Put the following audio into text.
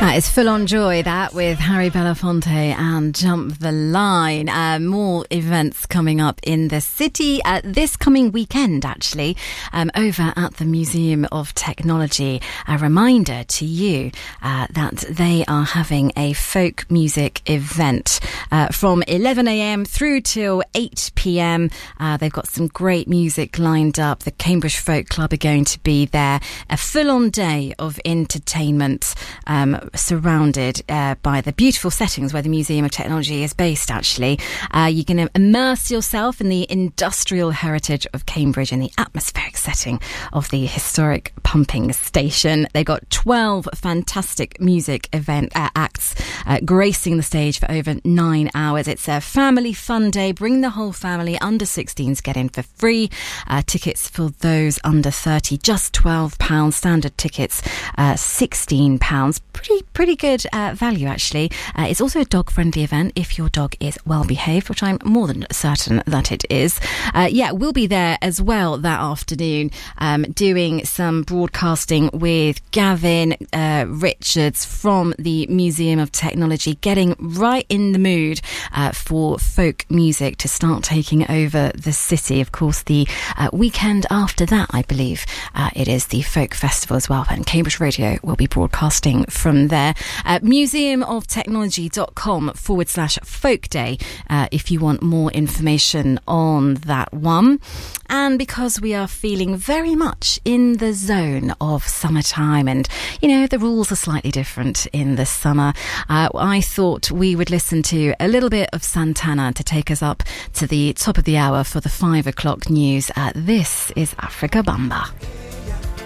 That is Full On Joy, that with Harry Belafonte and Jump the Line. More events coming up in the city this coming weekend, actually, over at the Museum of Technology. A reminder to you that they are having a folk music event from 11 a.m. through till 8 p.m. They've got some great music lined up. The Cambridge Folk Club are going to be there. A full-on day of entertainment surrounded by the beautiful settings where the Museum of Technology is based, actually. You're going to immerse yourself in the industrial heritage of Cambridge in the atmospheric setting of the historic pumping station. They've got 12 fantastic music acts gracing the stage for over 9 hours. It's a family fun day. Bring the whole family. Under 16s get in for free. Tickets for those under 30, just £12. Standard tickets, £16. Pretty good value, actually. It's also a dog-friendly event if your dog is well-behaved, which I'm more than certain that it is. We'll be there as well that afternoon, doing some broadcasting with Gavin Richards from the Museum of Technology, getting right in the mood for folk music to start taking over the city. Of course, the weekend after that, I believe, it is the Folk Festival as well, and Cambridge Radio will be broadcasting from there. museumoftechnology.com/folk day if you want more information on that one. And because we are feeling very much in the zone of summertime, and the rules are slightly different in the summer, I thought we would listen to a little bit of Santana to take us up to the top of the hour for the 5 o'clock news. This is Africa Bamba.